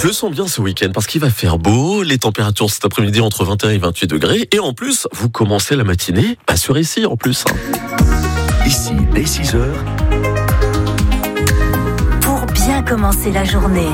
Je le sens bien ce week-end parce qu'il va faire beau, les températures cet après-midi entre 21 et 28 degrés et en plus, vous commencez la matinée sur ici en plus. Ici, dès 6h. Pour bien commencer la journée.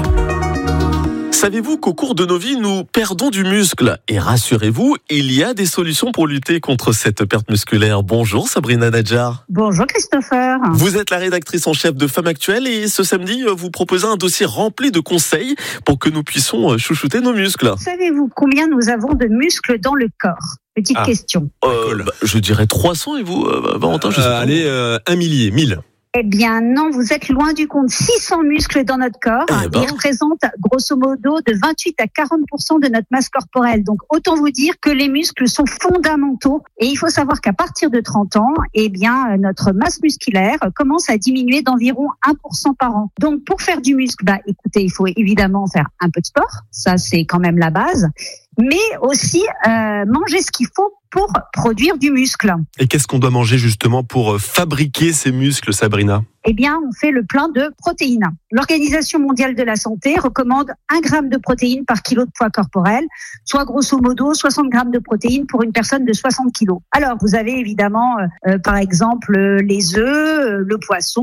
Savez-vous qu'au cours de nos vies, nous perdons du muscle? Et rassurez-vous, il y a des solutions pour lutter contre cette perte musculaire. Bonjour Sabrina Nadjar. Bonjour Christopher. Vous êtes la rédactrice en chef de Femmes Actuelles et ce samedi, vous proposez un dossier rempli de conseils pour que nous puissions chouchouter nos muscles. Savez-vous combien nous avons de muscles dans le corps? Petite question. Je dirais 300 et vous, Valentin, je sais pas. Allez, 1 millier, 1000. Eh bien non, vous êtes loin du compte. 600 muscles dans notre corps. Ils représentent grosso modo de 28 à 40% de notre masse corporelle. Donc autant vous dire que les muscles sont fondamentaux. Et il faut savoir qu'à partir de 30 ans, eh bien notre masse musculaire commence à diminuer d'environ 1% par an. Donc pour faire du muscle, écoutez, il faut évidemment faire un peu de sport. Ça c'est quand même la base. Mais aussi manger ce qu'il faut pour produire du muscle. Et qu'est-ce qu'on doit manger justement pour fabriquer ces muscles, Sabrina ? Eh bien, on fait le plein de protéines. L'Organisation mondiale de la santé recommande 1 gramme de protéines par kilo de poids corporel, soit grosso modo 60 grammes de protéines pour une personne de 60 kilos. Alors, vous avez évidemment, par exemple, les œufs, le poisson,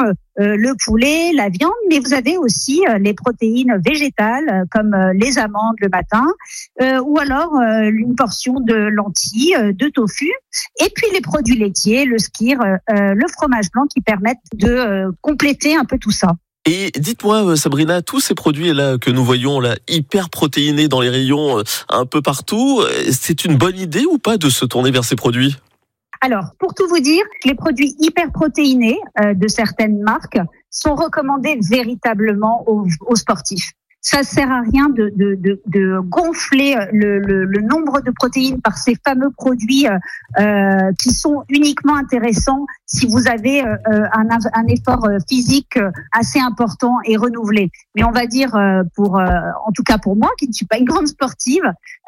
le poulet, la viande, mais vous avez aussi les protéines végétales comme les amandes le matin, ou alors une portion de lentilles, de tofu, et puis les produits laitiers, le skyr, le fromage blanc qui permettent de compléter un peu tout ça. Et dites-moi Sabrina, tous ces produits-là que nous voyons là hyper protéinés dans les rayons un peu partout, c'est une bonne idée ou pas de se tourner vers ces produits ? Alors, pour tout vous dire, les produits hyper protéinés de certaines marques sont recommandés véritablement aux sportifs. Ça sert à rien de gonfler le nombre de protéines par ces fameux produits qui sont uniquement intéressants si vous avez un effort physique assez important et renouvelé. Mais on va dire en tout cas pour moi qui ne suis pas une grande sportive,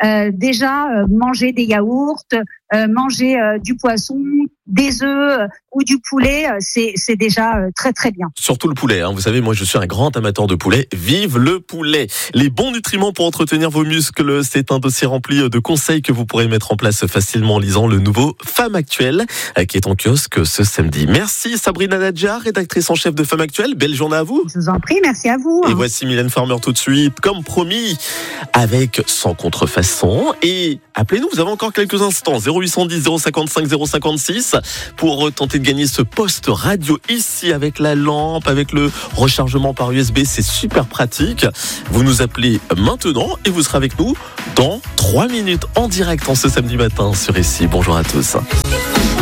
déjà manger des yaourts, manger du poisson, des œufs ou du poulet, c'est déjà très très bien. Surtout le poulet, vous savez, moi je suis un grand amateur de poulet. Vive le poulet! Les bons nutriments pour entretenir vos muscles, c'est un dossier rempli de conseils que vous pourrez mettre en place facilement en lisant le nouveau Femmes Actuelles qui est en kiosque ce samedi. Merci Sabrina Nadjar, rédactrice en chef de Femmes Actuelles. Belle journée à vous. Je vous en prie, merci à vous. Et voici Mylène Farmer tout de suite, comme promis, avec Sans contrefaçon. Et appelez-nous, vous avez encore quelques instants, 0810 055 056 pour tenter de gagner ce poste radio ici avec la lampe, avec le rechargement par USB, c'est super pratique. Vous nous appelez maintenant et vous serez avec nous dans 3 minutes en direct en ce samedi matin sur ici. Bonjour à tous.